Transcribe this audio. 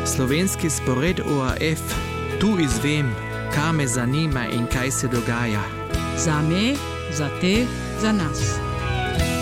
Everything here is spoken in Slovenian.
Slovenski spored ORF, tu izvem, kaj me zanima in kaj se dogaja. Za me, za te, za nas.